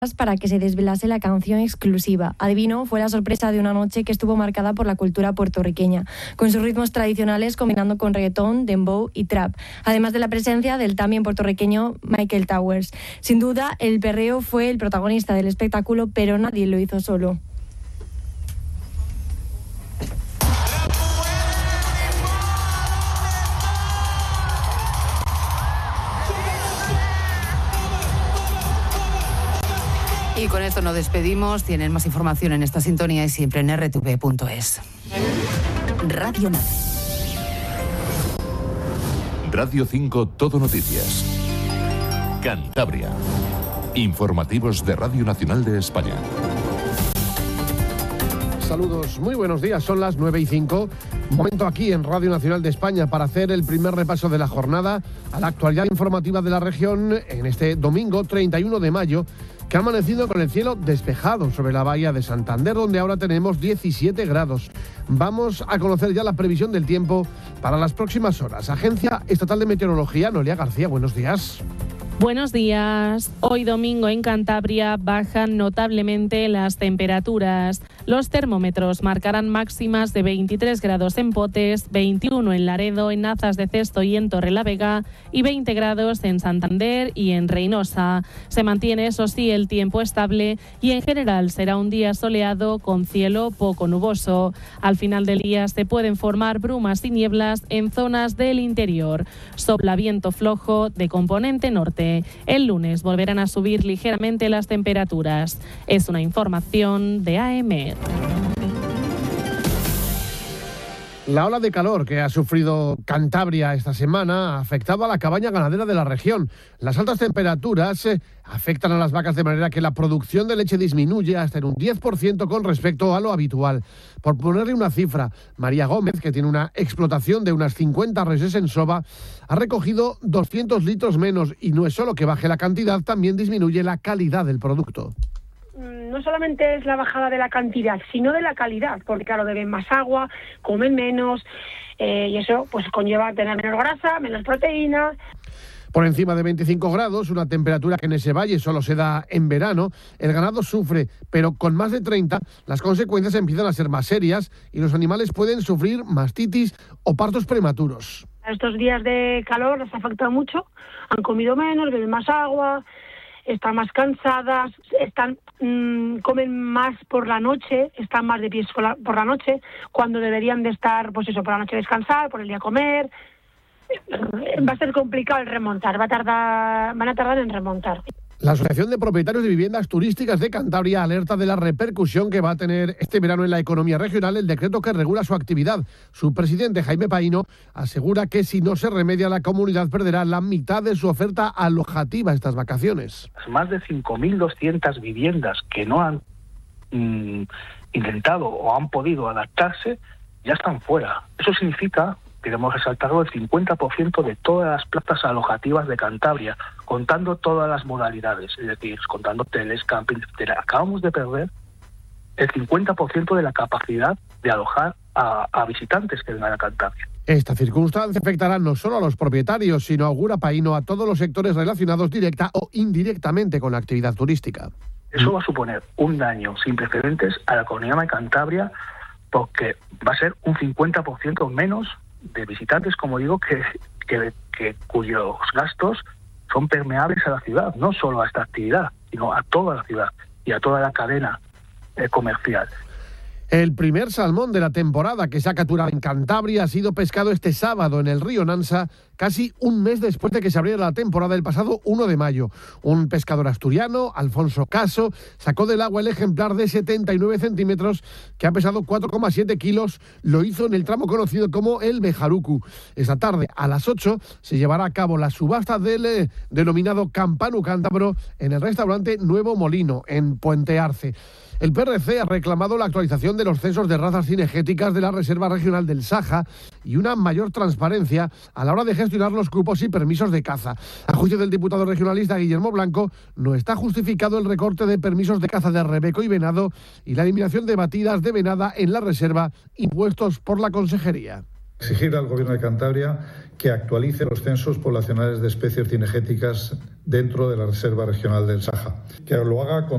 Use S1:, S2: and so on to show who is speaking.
S1: para que se desvelase la canción exclusiva. Adivino fue la sorpresa de una noche que estuvo marcada por la cultura puertorriqueña, con sus ritmos tradicionales combinando con reggaetón, dembow y trap, además de la presencia del también puertorriqueño Michael Towers. Sin duda, el perreo fue el protagonista del espectáculo, pero nadie lo hizo solo.
S2: Y con esto nos despedimos. Tienen más información en esta sintonía y siempre en rtv.es.
S3: Radio Nacional.
S4: Radio 5 Todo Noticias. Cantabria. Informativos de Radio Nacional de España.
S5: Saludos, muy buenos días, son las 9:05. Momento aquí en Radio Nacional de España para hacer el primer repaso de la jornada a la actualidad informativa de la región en este domingo 31 de mayo, que ha amanecido con el cielo despejado sobre la bahía de Santander, donde ahora tenemos 17 grados. Vamos a conocer ya la previsión del tiempo para las próximas horas. Agencia Estatal de Meteorología, Noelia García, buenos días.
S6: Buenos días. Hoy domingo en Cantabria bajan notablemente las temperaturas. Los termómetros marcarán máximas de 23 grados en Potes, 21 en Laredo, en Nazas de Cesto y en Torrelavega y 20 grados en Santander y en Reynosa. Se mantiene, eso sí, el tiempo estable y en general será un día soleado con cielo poco nuboso. Al final del día se pueden formar brumas y nieblas en zonas del interior. Sopla viento flojo de componente norte. El lunes volverán a subir ligeramente las temperaturas. Es una información de AEMET.
S5: La ola de calor que ha sufrido Cantabria esta semana ha afectado a la cabaña ganadera de la región. Las altas temperaturas afectan a las vacas de manera que la producción de leche disminuye hasta en un 10% con respecto a lo habitual. Por ponerle una cifra, María Gómez, que tiene una explotación de unas 50 reses en Soba, ha recogido 200 litros menos y no es solo que baje la cantidad, también disminuye la calidad del producto.
S7: No solamente es la bajada de la cantidad, sino de la calidad, porque claro, beben más agua, comen menos, y eso pues conlleva tener menos grasa, menos proteína.
S5: Por encima de 25 grados, una temperatura que en ese valle solo se da en verano, el ganado sufre, pero con más de 30, las consecuencias empiezan a ser más serias y los animales pueden sufrir mastitis o partos prematuros.
S7: Estos días de calor les afecta mucho, han comido menos, beben más agua, están más cansadas, comen más por la noche, están más de pies por la noche, cuando deberían de estar, pues eso, por la noche descansar, por el día comer. Va a ser complicado el remontar, van a tardar en remontar.
S5: La Asociación de Propietarios de Viviendas Turísticas de Cantabria alerta de la repercusión que va a tener este verano en la economía regional el decreto que regula su actividad. Su presidente, Jaime Paíno, asegura que si no se remedia, la comunidad perderá la mitad de su oferta alojativa estas vacaciones.
S8: Más de 5.200 viviendas que no han intentado o han podido adaptarse ya están fuera. Eso significa, queremos resaltarlo, el 50% de todas las plazas alojativas de Cantabria, contando todas las modalidades, es decir, contando hoteles, camping, etc. Acabamos de perder el 50% de la capacidad de alojar a visitantes que vengan a Cantabria.
S5: Esta circunstancia afectará no solo a los propietarios, sino, augura Paíno, a todos los sectores relacionados directa o indirectamente con la actividad turística.
S8: Eso va a suponer un daño sin precedentes a la economía de Cantabria, porque va a ser un 50% menos de visitantes, como digo, cuyos gastos son permeables a la ciudad, no solo a esta actividad, sino a toda la ciudad y a toda la cadena comercial.
S5: El primer salmón de la temporada que se ha capturado en Cantabria ha sido pescado este sábado en el río Nansa, casi un mes después de que se abriera la temporada el pasado 1 de mayo. Un pescador asturiano, Alfonso Caso, sacó del agua el ejemplar de 79 centímetros que ha pesado 4,7 kilos. Lo hizo en el tramo conocido como el Bejarucu. Esta tarde, a las 8, se llevará a cabo la subasta del denominado Campanu Cántabro en el restaurante Nuevo Molino, en Puente Arce. El PRC ha reclamado la actualización de los censos de razas cinegéticas de la Reserva Regional del Saja y una mayor transparencia a la hora de gestionar los cupos y permisos de caza. A juicio del diputado regionalista Guillermo Blanco, no está justificado el recorte de permisos de caza de rebeco y venado y la eliminación de batidas de venada en la reserva impuestos por la Consejería.
S9: Exigir al Gobierno de Cantabria que actualice los censos poblacionales de especies cinegéticas dentro de la Reserva Regional del Saja, que lo haga con